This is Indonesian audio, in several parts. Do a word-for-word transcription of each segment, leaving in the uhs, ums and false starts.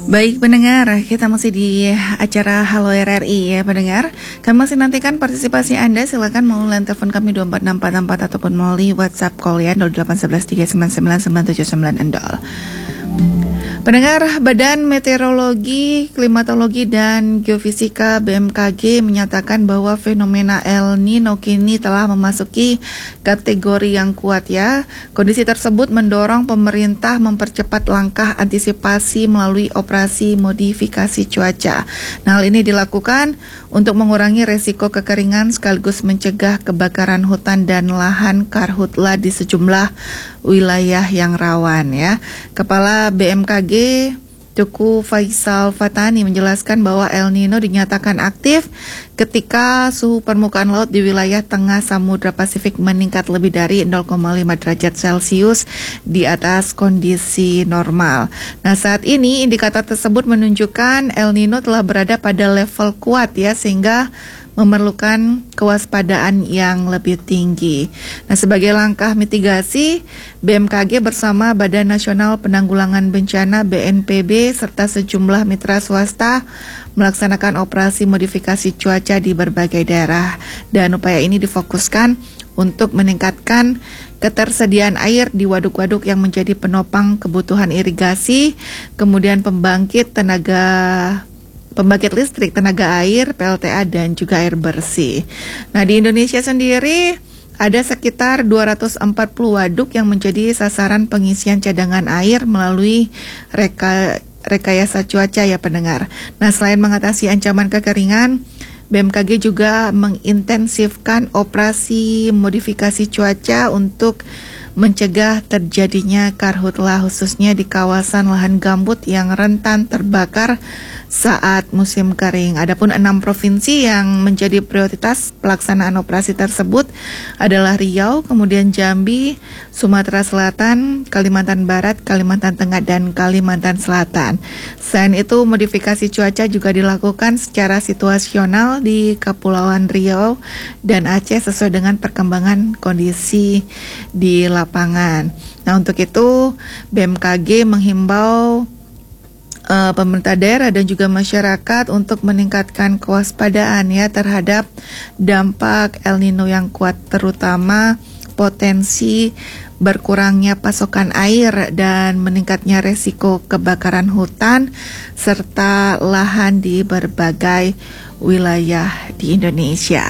Baik pendengar, kita masih di acara Halo R R I ya pendengar. Kami masih nantikan partisipasi Anda, silakan melalui telepon kami dua empat enam empat empat ataupun melalui WhatsApp call ya nol delapan satu satu tiga sembilan sembilan sembilan tujuh sembilan endol. Pendengar, Badan Meteorologi, Klimatologi, dan Geofisika B M K G menyatakan bahwa fenomena El Nino kini telah memasuki kategori yang kuat ya. Kondisi tersebut mendorong pemerintah mempercepat langkah antisipasi melalui operasi modifikasi cuaca. Nah, hal ini dilakukan untuk mengurangi resiko kekeringan sekaligus mencegah kebakaran hutan dan lahan karhutla di sejumlah wilayah yang rawan ya. Kepala B M K G Tuku Faisal Fatani menjelaskan bahwa El Nino dinyatakan aktif ketika suhu permukaan laut di wilayah tengah Samudra Pasifik meningkat lebih dari nol koma lima derajat Celcius di atas kondisi normal. Nah, saat ini indikator tersebut menunjukkan El Nino telah berada pada level kuat ya, sehingga memerlukan kewaspadaan yang lebih tinggi. Nah, sebagai langkah mitigasi, B M K G bersama Badan Nasional Penanggulangan Bencana B N P B serta sejumlah mitra swasta melaksanakan operasi modifikasi cuaca di berbagai daerah. Dan upaya ini difokuskan untuk meningkatkan ketersediaan air di waduk-waduk yang menjadi penopang kebutuhan irigasi, kemudian pembangkit tenaga pembangkit listrik, tenaga air, P L T A, dan juga air bersih. Nah, di Indonesia sendiri ada sekitar dua ratus empat puluh waduk yang menjadi sasaran pengisian cadangan air melalui reka, rekayasa cuaca ya pendengar. Nah, selain mengatasi ancaman kekeringan, B M K G juga mengintensifkan operasi modifikasi cuaca untuk mencegah terjadinya karhutla khususnya di kawasan lahan gambut yang rentan terbakar saat musim kering. Adapun enam provinsi yang menjadi prioritas pelaksanaan operasi tersebut adalah Riau, kemudian Jambi, Sumatera Selatan, Kalimantan Barat, Kalimantan Tengah, dan Kalimantan Selatan. Selain itu, modifikasi cuaca juga dilakukan secara situasional di Kepulauan Riau dan Aceh sesuai dengan perkembangan kondisi di lapangan. Nah, untuk itu B M K G menghimbau uh, pemerintah daerah dan juga masyarakat untuk meningkatkan kewaspadaan ya terhadap dampak El Nino yang kuat, terutama potensi berkurangnya pasokan air dan meningkatnya resiko kebakaran hutan serta lahan di berbagai wilayah di Indonesia.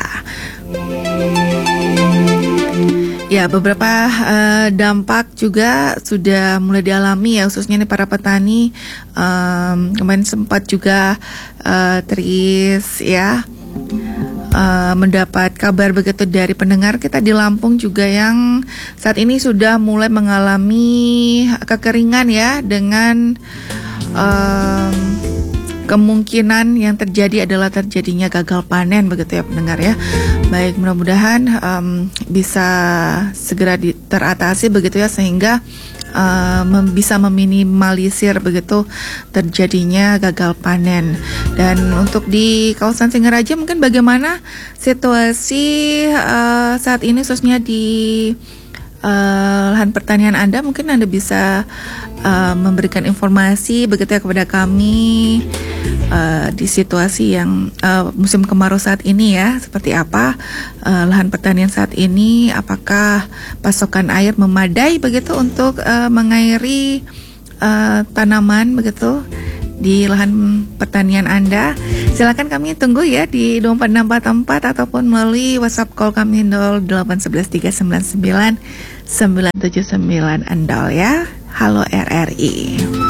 Ya, beberapa uh, dampak juga sudah mulai dialami ya, khususnya nih para petani. Um, kemarin sempat juga uh, Tris ya uh, mendapat kabar begitu dari pendengar kita di Lampung juga yang saat ini sudah mulai mengalami kekeringan ya, dengan um, kemungkinan yang terjadi adalah terjadinya gagal panen begitu ya pendengar ya. Baik, mudah-mudahan um, bisa segera di, teratasi begitu ya, sehingga uh, mem, bisa meminimalisir begitu terjadinya gagal panen. Dan untuk di kawasan Singaraja mungkin bagaimana situasi uh, saat ini khususnya di uh, lahan pertanian Anda? Mungkin Anda bisa uh, memberikan informasi begitu ya kepada kami Uh, di situasi yang uh, musim kemarau saat ini ya, seperti apa uh, lahan pertanian saat ini, apakah pasokan air memadai begitu untuk uh, mengairi uh, tanaman begitu di lahan pertanian Anda. Silakan kami tunggu ya di dua empat enam empat empat ataupun melalui WhatsApp call kami nol delapan satu satu tiga sembilan sembilan sembilan tujuh sembilan endol ya. Halo R R I.